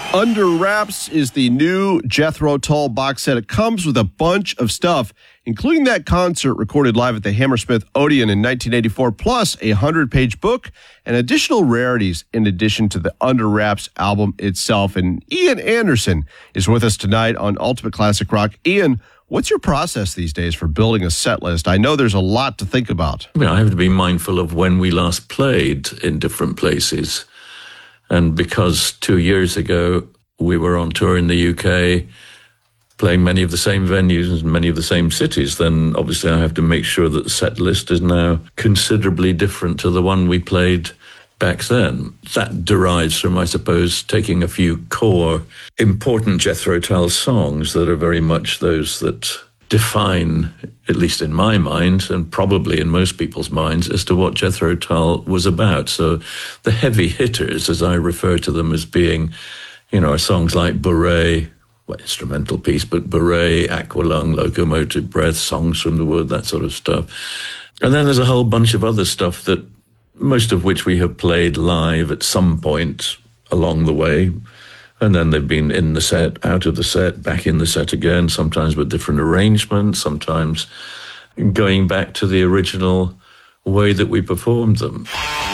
Under Wraps is the new Jethro Tull box set. It comes with a bunch of stuff, including that concert recorded live at the Hammersmith Odeon in 1984, plus a 100-page book and additional rarities in addition to the Under Wraps album itself. And Ian Anderson is with us tonight on Ultimate Classic Rock. Ian, what's your process these days for building a set list? I know there's a lot to think about. I have to be mindful of when we last played in different places. And because 2 years ago we were on tour in the UK, playing many of the same venues and many of the same cities, then obviously I have to make sure that the set list is now considerably different to the one we played back then. That derives from, I suppose, taking a few core important Jethro Tull songs that are very much those that define, at least in my mind, and probably in most people's minds, as to what Jethro Tull was about. So the heavy hitters, as I refer to them as being, are songs like Beret, instrumental piece, but Beret, Aqualung, Locomotive Breath, Songs from the Wood, that sort of stuff. And then there's a whole bunch of other stuff that most of which we have played live at some point along the way. And then they've been in the set, out of the set, back in the set again, sometimes with different arrangements, sometimes going back to the original way that we performed them.